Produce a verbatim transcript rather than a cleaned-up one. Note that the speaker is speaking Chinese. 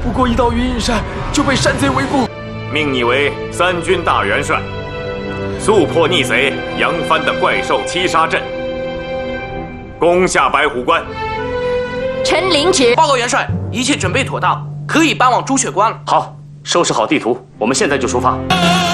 不过一道云隐山，就被山贼围攻。 命你为三军大元帅，速破逆贼扬帆的怪兽七杀阵，攻下白虎关。 臣领旨。 报告元帅，一切准备妥当，可以搬往朱雀关了。 好，收拾好地图，我们现在就出发。